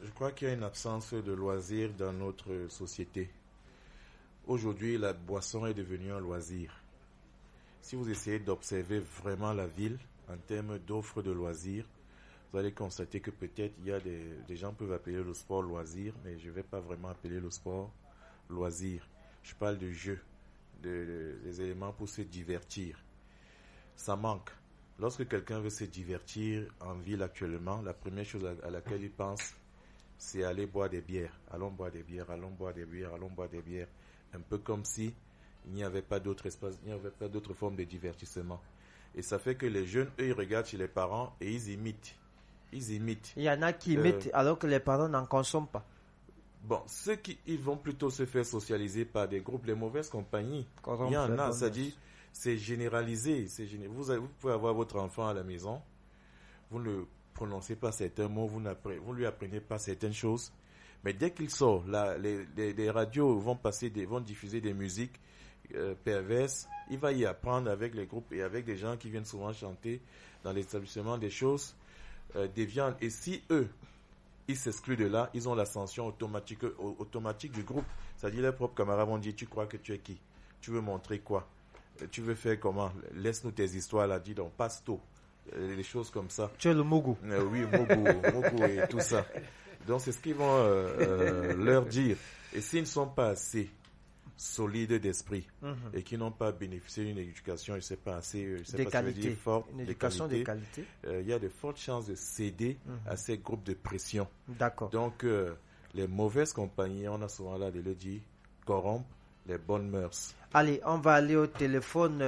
Je crois qu'il y a une absence de loisirs dans notre société. Aujourd'hui, la boisson est devenue un loisir. Si vous essayez d'observer vraiment la ville en termes d'offres de loisirs, vous allez constater que peut-être il y a des gens peuvent appeler le sport loisir, mais je ne vais pas vraiment appeler le sport loisir. Je parle de jeux, des éléments pour se divertir. Ça manque. Lorsque quelqu'un veut se divertir en ville actuellement, la première chose à laquelle il pense, c'est aller boire des bières. Allons boire des bières, allons boire des bières, allons boire des bières. Un peu comme si il n'y avait pas d'autre espace, il n'y avait pas d'autre forme de divertissement. Et ça fait que les jeunes, eux, ils regardent chez les parents et ils imitent. Il y en a qui imitent alors que les parents n'en consomment pas. Bon, ceux qui ils vont plutôt se faire socialiser par des groupes, les mauvaises compagnies. Il y en a, ça dit, c'est généralisé. Vous pouvez avoir votre enfant à la maison, vous ne prononcez pas certains mots, vous lui apprenez pas certaines choses. Mais dès qu'il sort, les radios vont diffuser des musiques perverses. Il va y apprendre avec les groupes et avec des gens qui viennent souvent chanter dans l'établissement des choses déviantes. Et si eux, ils s'excluent de là, ils ont l'ascension automatique du groupe. C'est-à-dire les propres camarades vont dire, tu crois que tu es qui? Tu veux montrer quoi? Tu veux faire comment? Laisse-nous tes histoires là, dis donc, passe-toi. Des choses comme ça. Tu es le Mougou. Oui, Mougou et tout ça. Donc c'est ce qu'ils vont leur dire. Et s'ils ne sont pas assez solides d'esprit et qui n'ont pas bénéficié d'une éducation, je ne sais pas assez, forte, une éducation de qualité, il y a de fortes chances de céder à ces groupes de pression. D'accord. Donc les mauvaises compagnies, on a souvent là de le dire, corrompent les bonnes mœurs. Allez, on va aller au téléphone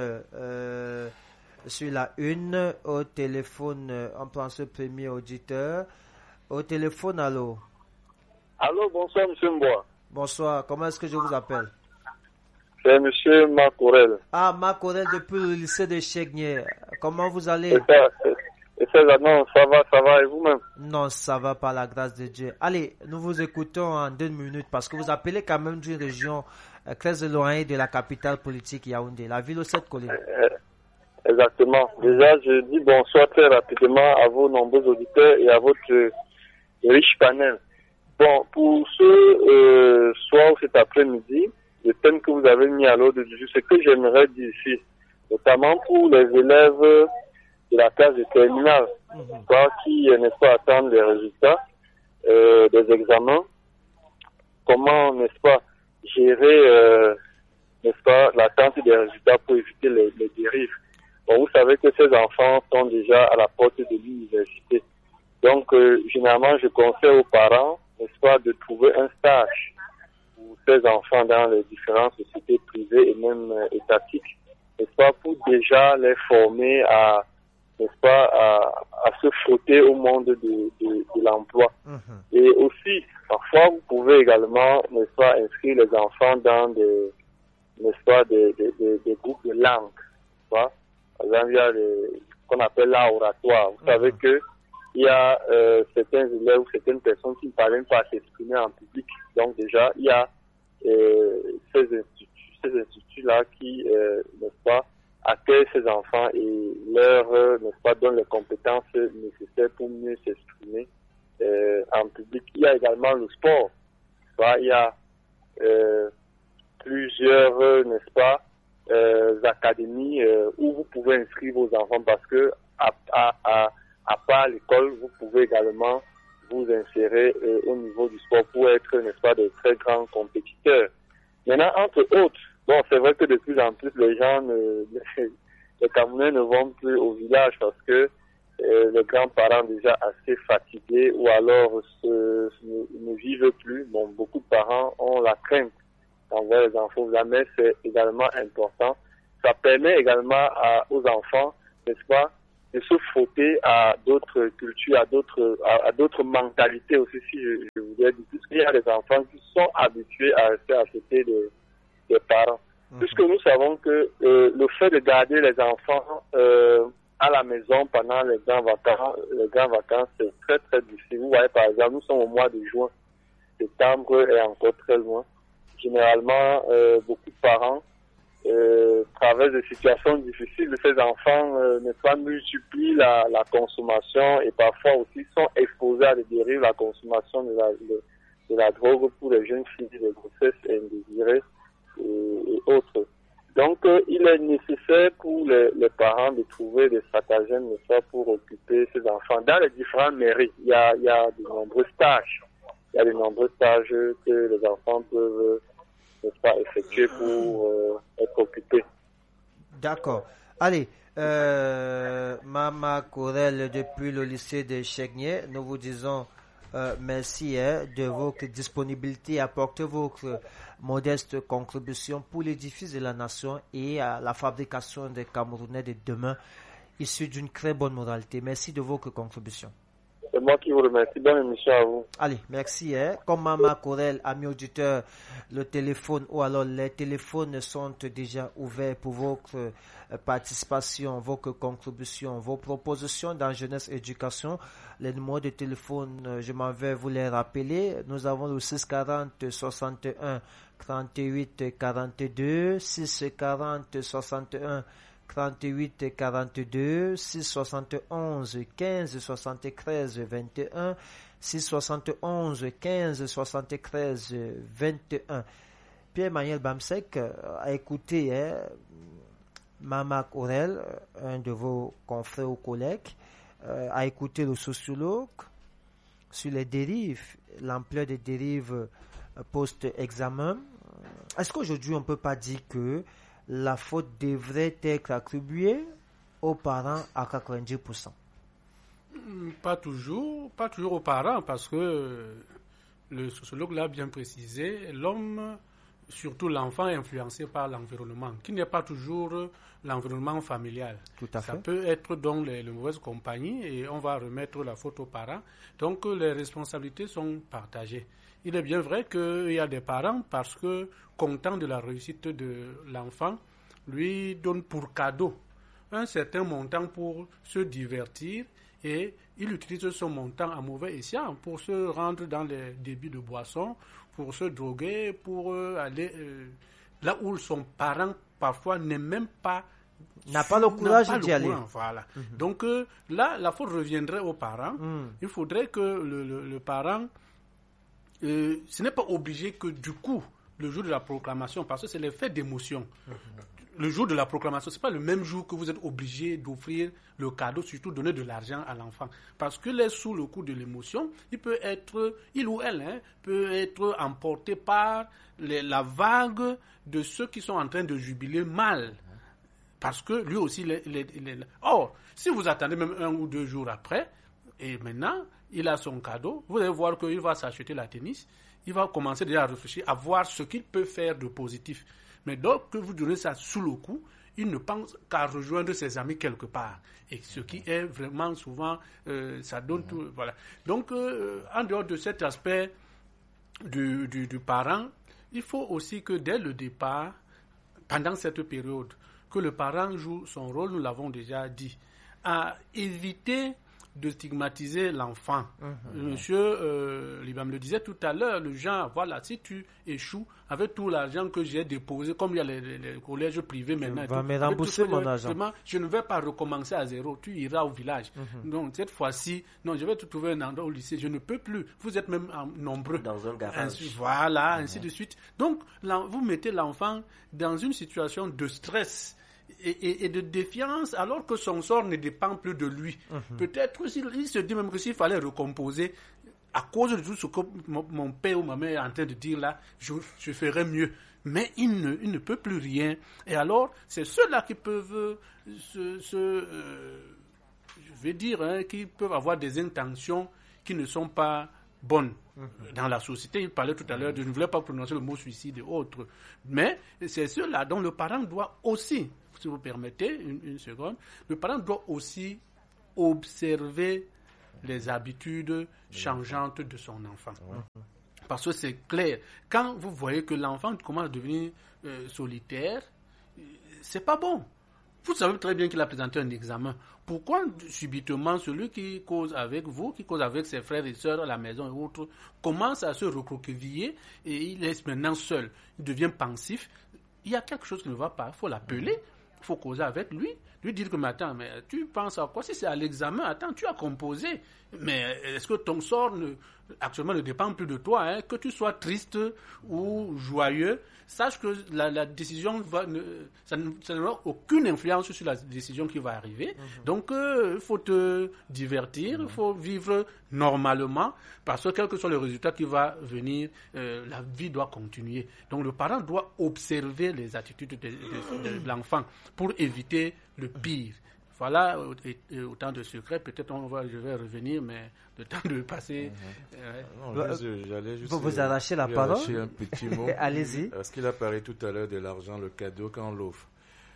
sur la une. Au téléphone, on prend ce premier auditeur. Au téléphone, allô. Allô, bonsoir, monsieur Mboa. Bonsoir, comment est-ce que je vous appelle? C'est monsieur Makorel. Ah, Makorel depuis le lycée de Chegnier. Comment vous allez? Non, ça va, et vous-même? Non, ça va par la grâce de Dieu. Allez, nous vous écoutons en 2 minutes parce que vous appelez quand même d'une région très éloignée de la capitale politique Yaoundé, la ville aux 7 collines. Exactement. Déjà, je dis bonsoir très rapidement à vos nombreux auditeurs et à votre riche panel. Bon, pour ce soir ou cet après-midi, le thème que vous avez mis à l'ordre du jour, ce que j'aimerais dire ici, notamment pour les élèves de la classe de terminale, qui, n'est-ce pas, attendent les résultats des examens, comment, n'est-ce pas, gérer, n'est-ce pas, l'attente des résultats pour éviter les dérives. Bon, vous savez que ces enfants sont déjà à la porte de l'université. Donc, généralement, je conseille aux parents, n'est-ce pas, de trouver un stage pour ces enfants dans les différentes sociétés privées et même étatiques, n'est-ce pas, pour déjà les former à, n'est-ce pas, à se frotter au monde de l'emploi. Et aussi, parfois, vous pouvez également, n'est-ce pas, inscrire les enfants dans des, n'est-ce pas, des groupes de langue, n'est-ce pas. Par exemple, il y a ce qu'on appelle l'oratoire. Vous savez que il y a certains élèves ou certaines personnes qui ne parviennent pas à s'exprimer en public. Donc déjà, il y a ces instituts-là qui, n'est-ce pas, accueillent ces enfants et leur, n'est-ce pas, donnent les compétences nécessaires pour mieux s'exprimer en public. Il y a également le sport. Il y a plusieurs, n'est-ce pas, académies où vous pouvez inscrire vos enfants parce que à part l'école, vous pouvez également vous insérer au niveau du sport pour être, n'est-ce pas, de très grands compétiteurs. Maintenant, entre autres, bon, c'est vrai que de plus en plus, les gens, les Camerounais ne vont plus au village parce que les grands-parents déjà assez fatigués ou alors ne vivent plus. Bon, beaucoup de parents ont la crainte d'envoyer les enfants là, mais c'est également important. Ça permet également aux enfants, n'est-ce pas, de se frotter à d'autres cultures, à d'autres mentalités aussi, si je voudrais dire, puisqu'il y a des enfants qui sont habitués à rester à côté des parents. Puisque nous savons que le fait de garder les enfants à la maison pendant les grandes vacances, c'est très très difficile. Vous voyez, par exemple, nous sommes au mois de juin, septembre est encore très loin. Généralement, beaucoup de parents traversent des situations difficiles, ces enfants n'est-ce pas, multiplient la consommation et parfois aussi sont exposés à des dérives, la consommation de la drogue pour les jeunes filles, des grossesses indésirées et autres. Donc, il est nécessaire pour les parents de trouver des stratagèmes, n'est-ce pas, pour occuper ces enfants. Dans les différentes mairies, il y a de nombreux stages. Il y a de nombreux stages que les enfants peuvent, n'est-ce pas, effectuer pour être occupés. D'accord. Allez, Mama Corel, depuis le lycée de Chegnier, nous vous disons merci de votre disponibilité, apportez votre modeste contribution pour l'édifice de la nation et à la fabrication des Camerounais de demain, issus d'une très bonne moralité. Merci de votre contribution. C'est moi qui vous remercie. Bonne émission à vous. Allez, merci. Comme Mama Corel, ami auditeur, le téléphone ou alors les téléphones sont déjà ouverts pour votre participation, votre contribution, vos propositions dans Jeunesse Éducation. Les numéros de téléphone, je m'en vais vous les rappeler. Nous avons le 640 61 38 42, 640 61 38 42, 671 15 73 21, 671 15 73 21. Pierre-Emmanuel Bamsek a écouté Mama Corel, un de vos confrères ou collègues, a écouté le sociologue sur les dérives, l'ampleur des dérives post-examen. Est-ce qu'aujourd'hui on ne peut pas dire que la faute devrait être attribuée aux parents à 90%? Pas toujours aux parents, parce que le sociologue l'a bien précisé, l'homme, surtout l'enfant, est influencé par l'environnement, qui n'est pas toujours l'environnement familial. Tout à fait. Ça peut être donc les mauvaises compagnies et on va remettre la faute aux parents. Donc les responsabilités sont partagées. Il est bien vrai qu'il y a des parents, parce que, content de la réussite de l'enfant, lui donnent pour cadeau un certain montant pour se divertir et il utilise son montant à mauvais escient pour se rendre dans les débits de boissons, pour se droguer, pour aller là où son parent parfois n'est même pas... n'a pas le courage d'y aller. Voilà. Donc là, la faute reviendrait aux parents. Il faudrait que le parent... ce n'est pas obligé que du coup, le jour de la proclamation, parce que c'est l'effet d'émotion. Le jour de la proclamation, ce n'est pas le même jour que vous êtes obligé d'offrir le cadeau, surtout donner de l'argent à l'enfant. Parce que là, sous le coup de l'émotion, il ou elle peut être emporté par la vague de ceux qui sont en train de jubiler mal. Parce que lui aussi, Or, si vous attendez même 1 ou 2 jours après, et maintenant, il a son cadeau, vous allez voir qu'il va s'acheter la tennis, il va commencer déjà à réfléchir, à voir ce qu'il peut faire de positif. Mais donc, que vous donnez ça sous le coup, il ne pense qu'à rejoindre ses amis quelque part. Et ce qui est vraiment souvent, ça donne tout. Voilà. Donc, en dehors de cet aspect du parent, il faut aussi que dès le départ, pendant cette période, que le parent joue son rôle, nous l'avons déjà dit, à éviter de stigmatiser l'enfant. Monsieur Libam le disait tout à l'heure, le genre, voilà, si tu échoues avec tout l'argent que j'ai déposé, comme il y a les collèges privés maintenant, je vais me rembourser mon argent. Je ne vais pas recommencer à zéro, tu iras au village. Donc cette fois-ci, non, je vais te trouver un endroit au lycée, je ne peux plus. Vous êtes même nombreux. Dans un garage. Ainsi de suite. Donc, vous mettez l'enfant dans une situation de stress et de défiance, alors que son sort ne dépend plus de lui. Peut-être il se dit même que s'il fallait recomposer, à cause de tout ce que mon père ou ma mère est en train de dire là, je ferais mieux. Mais il ne peut plus rien. Et alors, c'est ceux-là qui peuvent qui peuvent avoir des intentions qui ne sont pas bonnes dans la société. Il parlait tout à l'heure, je ne voulais pas prononcer le mot suicide et autres. Mais c'est ceux-là dont le parent doit aussi, si vous permettez une seconde, le parent doit aussi observer les habitudes changeantes de son enfant. Parce que c'est clair, quand vous voyez que l'enfant commence à devenir solitaire, c'est pas bon. Vous savez très bien qu'il a présenté un examen. Pourquoi subitement celui qui cause avec vous, qui cause avec ses frères et sœurs à la maison et autres, commence à se recroqueviller et il est maintenant seul. Il devient pensif. il y a quelque chose qui ne va pas, il faut l'appeler, il faut causer avec lui dire que, mais attends, mais tu penses à quoi? Si c'est à l'examen, attends, tu as composé, mais est-ce que ton sort actuellement ne dépend plus de toi, hein? Que tu sois triste ou joyeux, sache que la décision ça n'aura aucune influence sur la décision qui va arriver. Donc, il faut te divertir, il faut vivre normalement, parce que quel que soit le résultat qui va venir, la vie doit continuer. Donc, le parent doit observer les attitudes de l'enfant pour éviter le pire. Voilà autant de secrets. Peut-être je vais revenir, mais le temps de passer. J'allais juste vous arrachez la parole. Un petit mot. Allez-y. Parce qu'il a parlé tout à l'heure de l'argent, le cadeau quand on l'offre.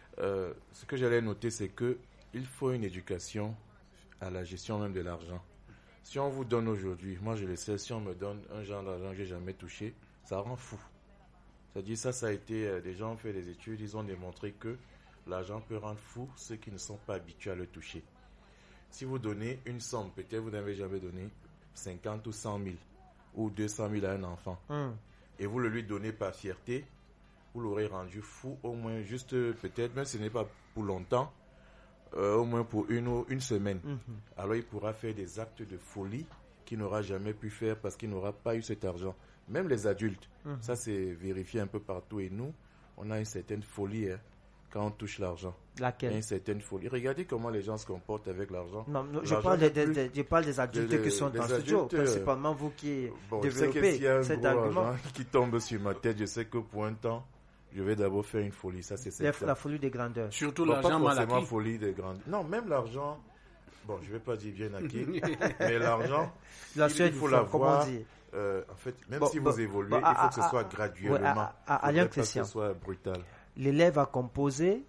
Ce que j'allais noter, c'est que il faut une éducation à la gestion même de l'argent. Si on vous donne aujourd'hui, moi je le sais, si on me donne un genre d'argent que j'ai jamais touché, ça rend fou. C'est-à-dire ça a été, des gens ont fait des études, ils ont démontré que l'argent peut rendre fou ceux qui ne sont pas habitués à le toucher. Si vous donnez une somme, peut-être vous n'avez jamais donné 50 ou 100 000 ou 200 000 à un enfant, et vous le lui donnez par fierté, vous l'aurez rendu fou au moins juste peut-être, même si ce n'est pas pour longtemps, au moins pour une semaine. Alors il pourra faire des actes de folie qu'il n'aura jamais pu faire parce qu'il n'aura pas eu cet argent. Même les adultes, ça c'est vérifié un peu partout, et nous, on a une certaine folie, hein, quand on touche l'argent. Laquelle? Une certaine folie. Regardez comment les gens se comportent avec l'argent. Non, je parle des adultes qui sont dans ce studio, principalement vous qui développez cet argument. Qui tombe sur ma tête, je sais que pour un temps, je vais d'abord faire une folie, ça c'est certain. La folie des grandeurs. Surtout l'argent mal acquis. Folie des grandeurs. Non, même l'argent, bon, je vais pas dire bien acquis, mais l'argent, il faut l'avoir. En fait, même si vous évoluez, il faut que ce soit graduellement. Il ne faut pas que ce soit brutal. L'élève a composé,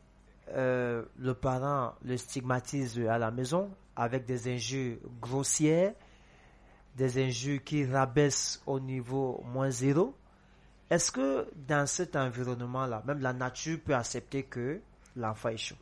le parent le stigmatise à la maison avec des injures grossières, des injures qui rabaissent au niveau -0. Est-ce que dans cet environnement-là, même la nature peut accepter que l'enfant échoue?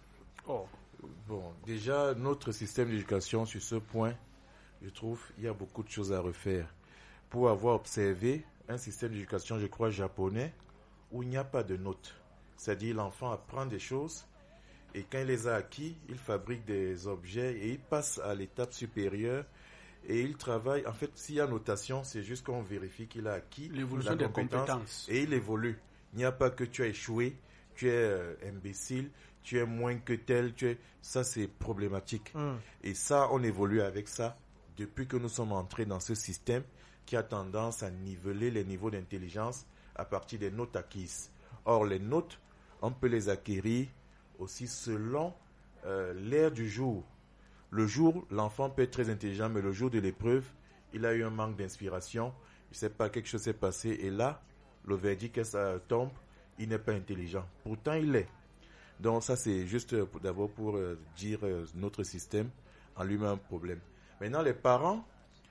Bon, déjà, notre système d'éducation sur ce point, je trouve, il y a beaucoup de choses à refaire. Pour avoir observé un système d'éducation, je crois, japonais, où il n'y a pas de notes. C'est-à-dire l'enfant apprend des choses et quand il les a acquis, il fabrique des objets et il passe à l'étape supérieure et il travaille. En fait, s'il y a notation, c'est juste qu'on vérifie qu'il a acquis l'évolution des compétences et il évolue. Il n'y a pas que tu as échoué, tu es imbécile, tu es moins que tel, ça c'est problématique. Et ça, on évolue avec ça depuis que nous sommes entrés dans ce système qui a tendance à niveler les niveaux d'intelligence à partir des notes acquises. Or, les notes, on peut les acquérir aussi selon l'ère du jour. Le jour, l'enfant peut être très intelligent, mais le jour de l'épreuve, il a eu un manque d'inspiration, il ne sait pas, quelque chose s'est passé, et là, le verdict, que ça tombe, il n'est pas intelligent. Pourtant, il l'est. Donc, ça, c'est juste d'abord pour dire notre système en lui-même un problème. Maintenant, les parents,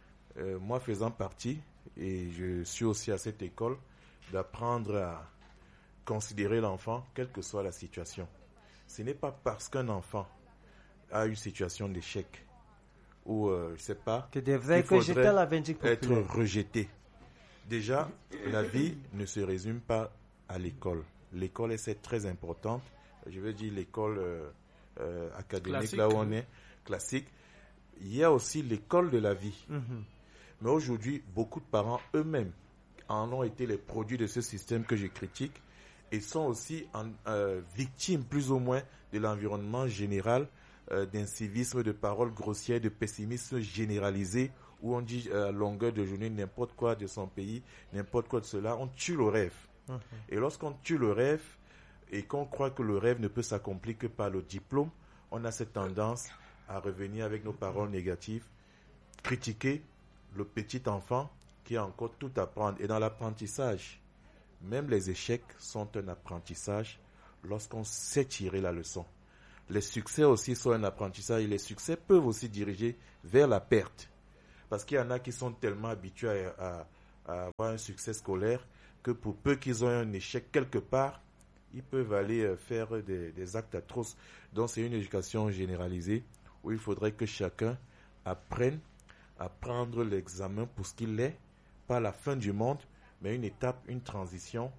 moi faisant partie, et je suis aussi à cette école, d'apprendre à considérer l'enfant, quelle que soit la situation. Ce n'est pas parce qu'un enfant a une situation d'échec ou, je ne sais pas, qu'il faudrait être rejeté. Déjà, la vie ne se résume pas à l'école. L'école est très importante. Je veux dire l'école académique, classique, là où on est, classique. Il y a aussi l'école de la vie. Mais aujourd'hui, beaucoup de parents eux-mêmes en ont été les produits de ce système que je critique et sont aussi victimes plus ou moins de l'environnement général, d'incivisme, de paroles grossières, de pessimisme généralisé, où on dit à longueur de journée n'importe quoi de son pays, n'importe quoi de cela, on tue le rêve. Et lorsqu'on tue le rêve et qu'on croit que le rêve ne peut s'accomplir que par le diplôme, on a cette tendance à revenir avec nos paroles négatives, critiquer le petit enfant qui a encore tout à apprendre. Et dans l'apprentissage, même les échecs sont un apprentissage lorsqu'on sait tirer la leçon. Les succès aussi sont un apprentissage et les succès peuvent aussi diriger vers la perte. Parce qu'il y en a qui sont tellement habitués à avoir un succès scolaire que pour peu qu'ils ont un échec quelque part, ils peuvent aller faire des actes atroces. Donc c'est une éducation généralisée où il faudrait que chacun apprenne à prendre l'examen pour ce qu'il est, pas la fin du monde, mais une étape, une transition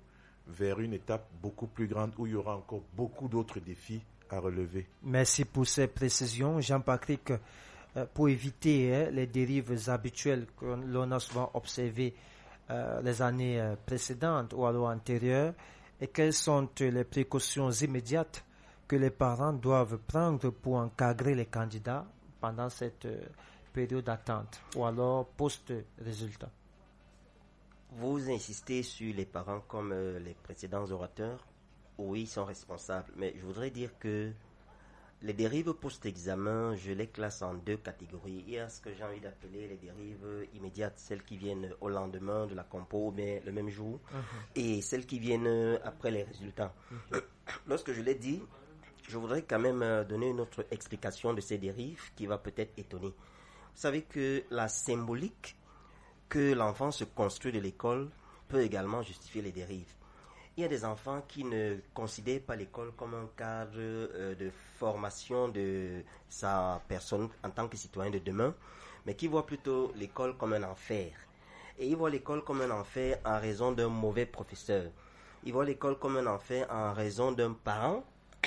vers une étape beaucoup plus grande où il y aura encore beaucoup d'autres défis à relever. Merci pour ces précisions, Jean-Patrick. Pour éviter les dérives habituelles que l'on a souvent observées les années précédentes ou alors antérieures, et quelles sont les précautions immédiates que les parents doivent prendre pour encadrer les candidats pendant cette période d'attente ou alors post-résultat? Vous insistez sur les parents comme les précédents orateurs. Oui, ils sont responsables, mais je voudrais dire que les dérives post-examen, je les classe en deux catégories. Il y a ce que j'ai envie d'appeler les dérives immédiates, celles qui viennent au lendemain de la compo, mais le même jour, et celles qui viennent après les résultats. Lorsque je l'ai dit, je voudrais quand même donner une autre explication de ces dérives qui va peut-être étonner. Vous savez que la symbolique que l'enfant se construit de l'école peut également justifier les dérives. Il y a des enfants qui ne considèrent pas l'école comme un cadre de formation de sa personne en tant que citoyen de demain, mais qui voient plutôt l'école comme un enfer. Et ils voient l'école comme un enfer en raison d'un mauvais professeur. Ils voient l'école comme un enfer en raison d'un parent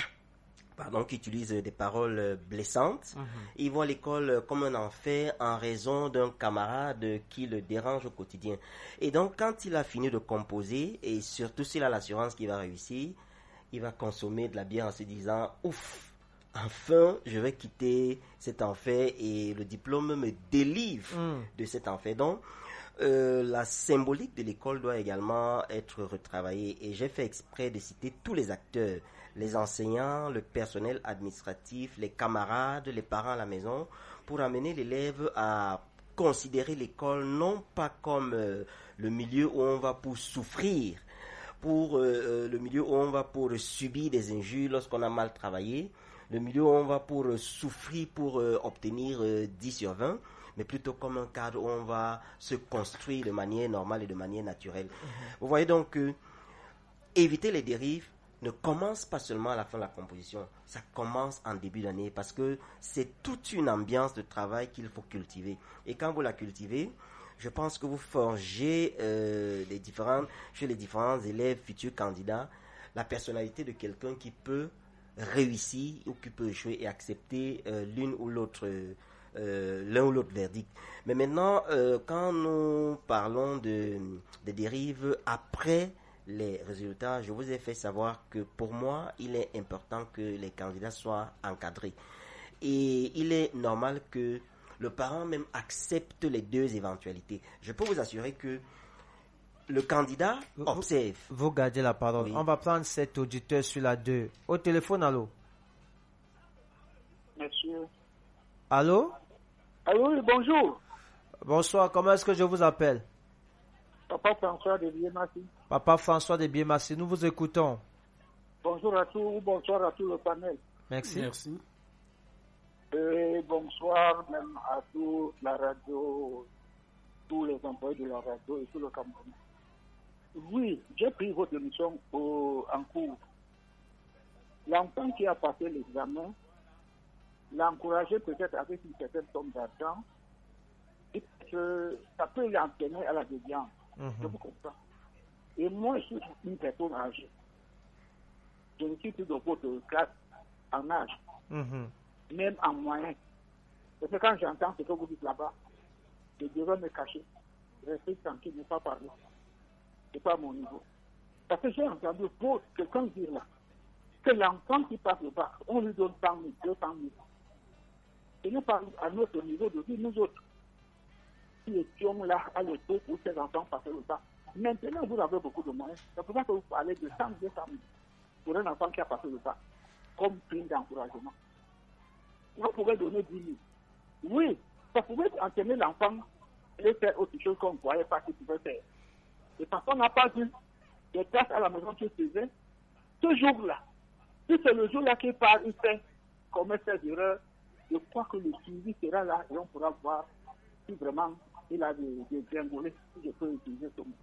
qui utilise des paroles blessantes. Ils voient l'école comme un enfer en raison d'un camarade qui le dérange au quotidien. Et donc, quand il a fini de composer, et surtout s'il a l'assurance qu'il va réussir, il va consommer de la bière en se disant « Ouf, enfin, je vais quitter cet enfer et le diplôme me délivre de cet enfer. » Donc, la symbolique de l'école doit également être retravaillée. Et j'ai fait exprès de citer tous les acteurs, les enseignants, le personnel administratif, les camarades, les parents à la maison, pour amener l'élève à considérer l'école non pas comme le milieu où on va pour souffrir, pour le milieu où on va pour subir des injures lorsqu'on a mal travaillé, le milieu où on va pour souffrir pour obtenir 10 sur 20, mais plutôt comme un cadre où on va se construire de manière normale et de manière naturelle. Vous voyez donc que éviter les dérives ne commence pas seulement à la fin de la composition, ça commence en début d'année parce que c'est toute une ambiance de travail qu'il faut cultiver. Et quand vous la cultivez, je pense que vous forgez chez les différents élèves, futurs candidats, la personnalité de quelqu'un qui peut réussir ou qui peut échouer et accepter l'un ou l'autre verdict. Mais maintenant, quand nous parlons des dérives après les résultats, je vous ai fait savoir que pour moi, il est important que les candidats soient encadrés. Et il est normal que le parent même accepte les deux éventualités. Je peux vous assurer que le candidat observe. Vous gardez la parole. Oui. On va prendre cet auditeur sur la 2. Au téléphone, allô? Monsieur. Allô? Allô, oui, bonjour. Bonsoir, comment est-ce que je vous appelle? Papa François de Biémassi. Papa François de Biémassi, nous vous écoutons. Bonjour à tous, bonsoir à tout le panel. Merci. Merci. Et bonsoir même à toute la radio, tous les employés de la radio et tout le Cameroun. Oui, j'ai pris votre émission en cours. L'enfant qui a passé l'examen l'a encouragé peut-être avec une certaine somme d'argent et que ça peut l'entraîner à la déviance. Je vous comprends. Et moi, je suis une personne âgée. Je ne suis plus de votre classe en âge, même en moyen. Parce que quand j'entends ce que vous dites là-bas, je devrais me cacher, rester tranquille, ne pas parler. Ce n'est pas mon niveau. Parce que j'ai entendu quelqu'un dire là, que l'enfant qui passe le bac, on lui donne 100 000, 200 000. Ce n'est pas à notre niveau de vie, nous autres, qui étions là à l'époque où ces enfants passaient le bac. Maintenant, vous avez beaucoup de moyens. C'est pour ça que vous parlez de 100 000, 200 000 pour un enfant qui a passé le bac, comme prime d'encouragement. Vous pouvez donner 10 000. Oui, ça pouvait entraîner l'enfant et faire autre chose qu'on ne croyait pas qu'il pouvait faire. Et parce qu'on n'a pas vu des classes à la maison qui se faisaient, ce jour-là, si c'est le jour-là qu'il part, il fait commet ses erreurs, je crois que le suivi sera là et on pourra voir si vraiment il a des gringolés, si je peux utiliser ce mot.